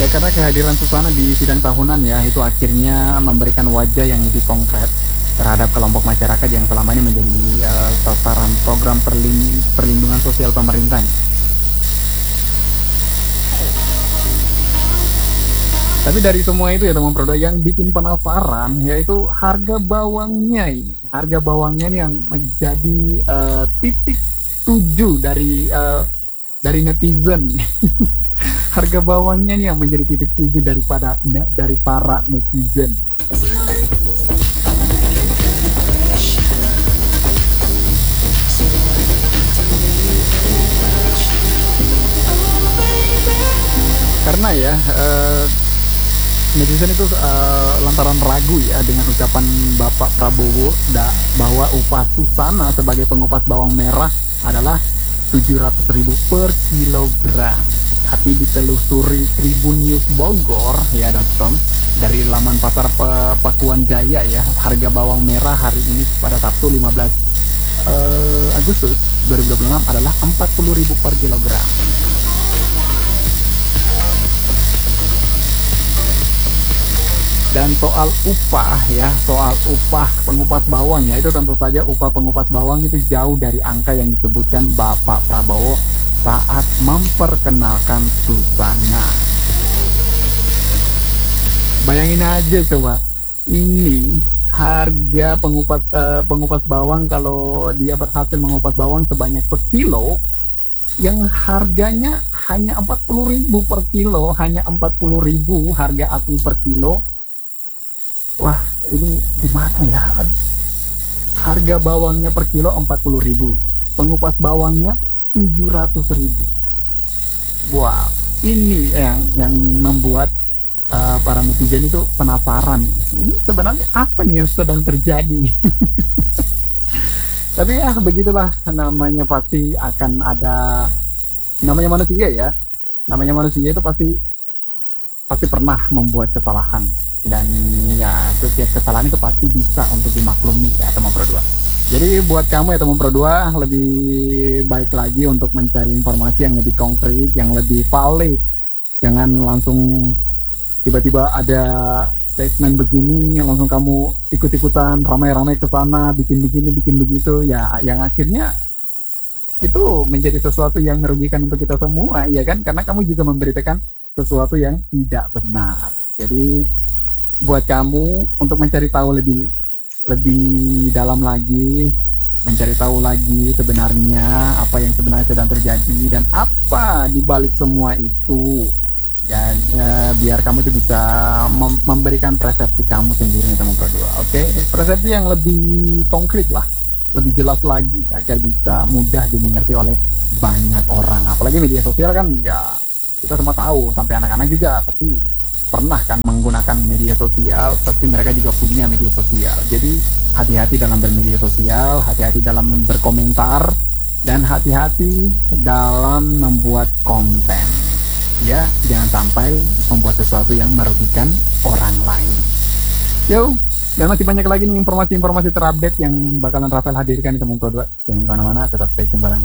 Ya, karena kehadiran Susana di sidang tahunan ya, itu akhirnya memberikan wajah yang lebih konkret terhadap kelompok masyarakat yang selama ini menjadi sasaran program perlindungan sosial pemerintah. Tapi dari semua itu ya teman produk yang bikin penasaran yaitu harga bawangnya ini. Harga bawangnya ini yang menjadi titik tujuh dari netizen. Harga bawangnya nih yang menjadi titik tujuh dari para netizen. Karena ya netizen itu lantaran ragu ya dengan ucapan Bapak Prabowo bahwa upah Susana sebagai pengupas bawang merah adalah 700.000 per kilogram. Tapi ditelusuri Tribun News Bogor ya .com dari laman pasar Pakuan Jaya ya, harga bawang merah hari ini pada Sabtu 15 Agustus 2026 adalah 40.000 per kilogram. Dan soal upah pengupas bawang ya, itu tentu saja upah pengupas bawang itu jauh dari angka yang disebutkan Bapak Prabowo saat memperkenalkan Susana. Bayangin aja coba, ini harga pengupas bawang kalau dia berhasil mengupas bawang sebanyak per kilo yang harganya hanya 40.000 per kilo, hanya 40.000 harga asli per kilo. Wah, ini gimana ya? Harga bawangnya per kilo 40.000, pengupas bawangnya 700.000. Wah, ini yang membuat para netizen itu penasaran. Ini sebenarnya apa nih yang sedang terjadi? Tapi ya begitulah, namanya pasti akan ada, namanya manusia ya. Namanya manusia itu pasti pernah membuat kesalahan. Dan ya setiap kesalahan itu pasti bisa untuk dimaklumi ya teman Pro 2. Jadi buat kamu ya teman Pro 2, lebih baik lagi untuk mencari informasi yang lebih konkret, yang lebih valid. Jangan langsung tiba-tiba ada statement begini langsung kamu ikut-ikutan ramai-ramai ke sana, bikin begini bikin begitu ya, yang akhirnya itu menjadi sesuatu yang merugikan untuk kita semua ya kan, karena kamu juga memberitakan sesuatu yang tidak benar. Jadi buat kamu untuk mencari tahu lebih dalam lagi, mencari tahu lagi sebenarnya apa yang sebenarnya sedang terjadi dan apa di balik semua itu, dan biar kamu itu bisa memberikan persepsi kamu sendiri teman Pro 2. Oke, persepsi yang lebih konkret lah, lebih jelas lagi agar bisa mudah dimengerti oleh banyak orang. Apalagi media sosial kan ya, kita semua tahu, sampai anak-anak juga pasti pernah kan menggunakan media sosial, pasti mereka juga punya media sosial. Jadi hati-hati dalam bermedia sosial, hati-hati dalam berkomentar, dan hati-hati dalam membuat konten ya, jangan sampai membuat sesuatu yang merugikan orang lain. Yo, dan masih banyak lagi nih informasi-informasi terupdate yang bakalan Rafael hadirkan di teman Pro 2. Jangan kemana-mana, tetap stay tune bareng